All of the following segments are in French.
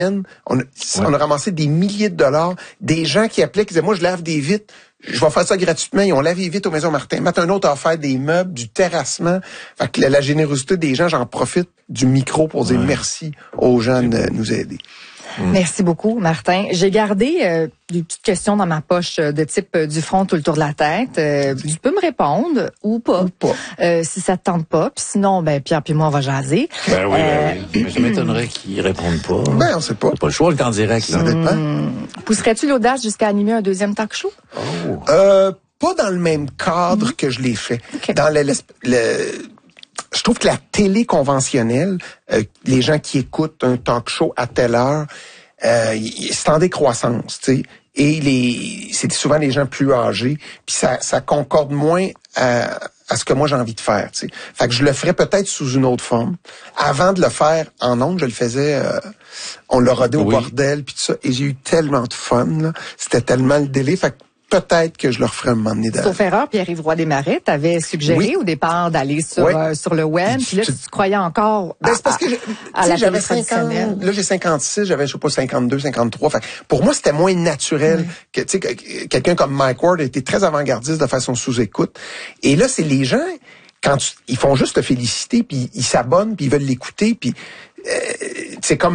on a ramassé des milliers de dollars, des gens qui appelaient, qui disaient, moi, je lave des vitres, je vais faire ça gratuitement. Ils ont lavé les vitres aux Maisons Martin. Maintenant, un autre a offert des meubles, du terrassement. Fait que la générosité des gens, j'en profite du micro pour dire merci aux gens de nous aider. Merci beaucoup, Martin. J'ai gardé des petites questions dans ma poche de type du front tout le tour de la tête. Tu peux me répondre ou pas, si ça te tente pas. Puis sinon, Pierre puis moi, on va jaser. Ben oui. Mais je m'étonnerais qu'ils répondent pas. On sait pas. C'est pas le choix, le temps direct. Ça dépend. Pousserais-tu l'audace jusqu'à animer un deuxième talk show? Pas dans le même cadre que je l'ai fait. Okay. Dans je trouve que la télé conventionnelle, les gens qui écoutent un talk show à telle heure, c'est en décroissance, tu sais. Et c'est souvent les gens plus âgés, puis ça concorde moins à ce que moi j'ai envie de faire, tu sais. Fait que je le ferais peut-être sous une autre forme. Avant de le faire en ondes, je le faisais, on l'a rodé au bordel, puis tout ça. Et j'ai eu tellement de fun, là. C'était tellement le délai. Fait que peut-être que je le referais un moment donné. Sauf erreur, Pierre-Yves Roy Desmarais t'avait suggéré au départ d'aller sur le web. Puis là, tu croyais encore c'est parce que à la j'avais 50, là j'ai 56, j'avais je sais pas 52, 53. Fait, pour moi, c'était moins naturel que tu sais quelqu'un comme Mike Ward a été très avant-gardiste de façon sous-écoute. Et là, c'est les gens ils font juste te féliciter, puis ils s'abonnent, puis ils veulent l'écouter, puis c'est comme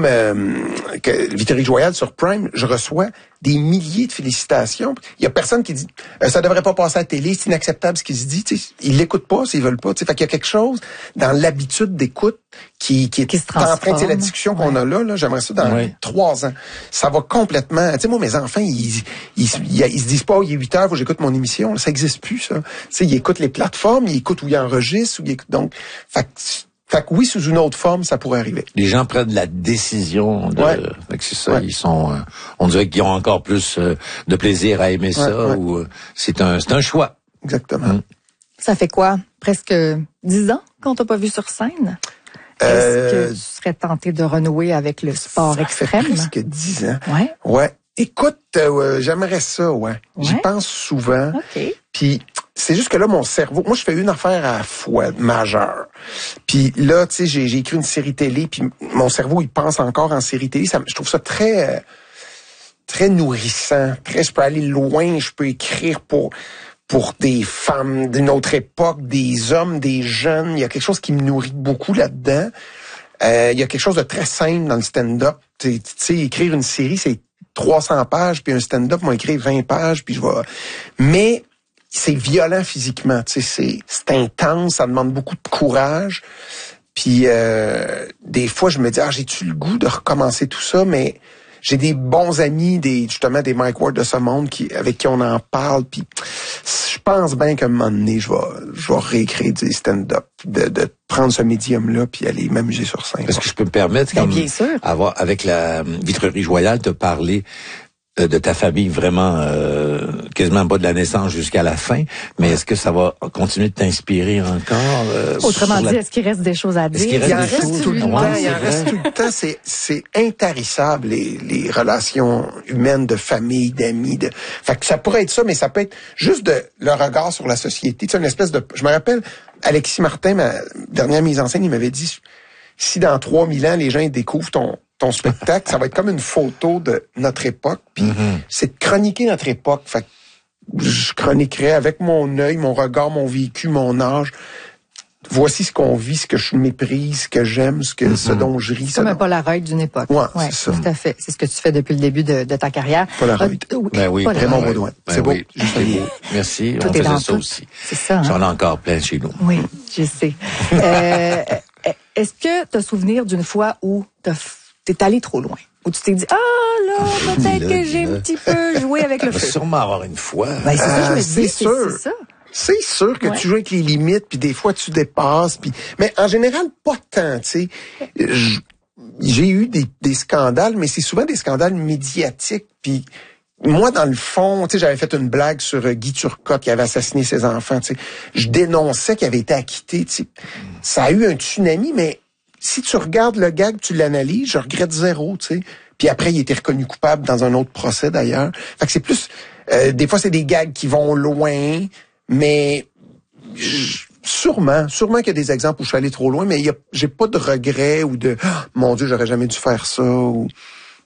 que Vittorio Joyal sur Prime, je reçois des milliers de félicitations. Il y a personne qui dit ça devrait pas passer à la télé, c'est inacceptable ce qu'il se dit. Ils l'écoutent pas s'ils veulent pas. Fait qu'il y a quelque chose dans l'habitude d'écoute qui est en train de la discussion qu'on a là. J'aimerais ça dans 3 ans. Ça va complètement. Tu sais, moi mes enfants ils se disent pas il est 8 heures faut que j'écoute mon émission. Ça existe plus ça. Tu sais, ils écoutent les plateformes, ils écoutent où ils enregistrent, donc fait que oui, sous une autre forme, ça pourrait arriver. Les gens prennent la décision fait que c'est ça, ils sont on dirait qu'ils ont encore plus de plaisir à aimer ça ou c'est un choix. Exactement. Ça fait quoi? Presque 10 ans qu'on t'a pas vu sur scène? Est-ce que tu serais tenté de renouer avec le sport extrême? Ça fait presque 10 ans. Ouais. Écoute, j'aimerais ça, J'y pense souvent. OK. Puis c'est juste que là, mon cerveau, moi je fais une affaire à la fois majeure. Puis là, tu sais, j'ai écrit une série télé, puis mon cerveau il pense encore en série télé. Je trouve ça très très nourrissant. Je peux aller loin, je peux écrire pour des femmes d'une autre époque, des hommes, des jeunes. Il y a quelque chose qui me nourrit beaucoup là-dedans. Il y a quelque chose de très simple dans le stand-up. Tu sais, écrire une série, c'est 300 pages, puis un stand-up, moi, écrire 20 pages, puis mais c'est violent physiquement, tu sais, c'est intense, ça demande beaucoup de courage. Puis des fois, je me dis, j'ai-tu le goût de recommencer tout ça, mais j'ai des bons amis, justement des Mike Ward de ce monde avec qui on en parle, puis je pense bien qu'à un moment donné, je vais réécrire des stand-up, de prendre ce médium-là puis aller m'amuser sur scène. Est-ce que je peux me permettre, bien sûr, avec la Vitrerie Joyal, te parler de ta famille vraiment quasiment bas de la naissance jusqu'à la fin, mais est-ce que ça va continuer de t'inspirer encore? Autrement dit, est-ce qu'il reste des choses à dire? Il en reste tout le temps. Il en reste tout le temps. C'est intarissable, les relations humaines, de famille, d'amis. Fait que ça pourrait être ça, mais ça peut être juste le regard sur la société. Tu sais, une espèce de... Je me rappelle, Alexis Martin, ma dernière mise en scène, il m'avait dit, si dans 3000 ans, les gens ils découvrent ton spectacle, ça va être comme une photo de notre époque. Puis c'est de chroniquer notre époque. Fait que je chroniquerais avec mon œil, mon regard, mon vécu, mon âge. Voici ce qu'on vit, ce que je méprise, ce que j'aime, ce dont je ris. Comme un Polaroid d'une époque. Ouais, c'est ça. Tout à fait. C'est ce que tu fais depuis le début de ta carrière. Polaroid. Raymond Baudouin. C'est beau. C'est beau. Merci. Tout on est faisait dans ça tout. aussi. C'est ça. J'en ai encore plein chez nous. Oui, je sais. Est-ce que tu as souvenir d'une fois où t'es allé trop loin? Où tu t'es dit, peut-être que j'ai un petit peu joué avec le feu. Sûrement avoir une fois. C'est ça, je me dis, c'est ça. C'est sûr que tu joues avec les limites, puis des fois tu dépasses, mais en général pas tant, tu sais. J'ai eu des scandales, mais c'est souvent des scandales médiatiques, puis moi dans le fond, tu sais, j'avais fait une blague sur Guy Turcotte qui avait assassiné ses enfants, tu sais. Je dénonçais qu'il avait été acquitté, tu sais. Ça a eu un tsunami, mais si tu regardes le gag, tu l'analyses, je regrette zéro, tu sais. Puis après, il a été reconnu coupable dans un autre procès d'ailleurs. Fait que c'est plus, des fois c'est des gags qui vont loin. Mais sûrement qu'il y a des exemples où je suis allé trop loin, mais j'ai pas de regrets ou de mon Dieu, j'aurais jamais dû faire ça.